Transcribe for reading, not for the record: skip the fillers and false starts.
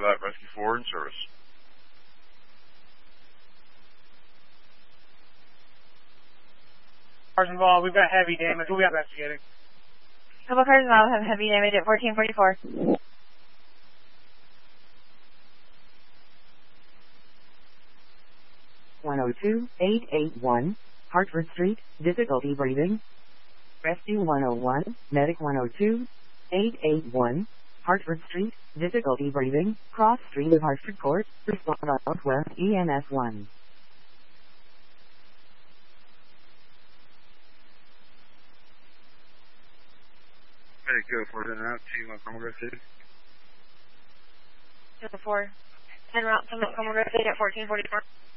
that. Rescue 4 in service. Cars involved. We've got heavy damage. We'll be investigating. Couple cars involved have heavy damage at 1444. (102-881) Hartford Street, difficulty breathing. Rescue 101, Medic 102-881, Hartford Street, difficulty breathing, cross street of Hartford Court, respond Southwest EMS 1. Medic 204 is en route to Montgomery City. 204, en route to Montgomery City at 1444.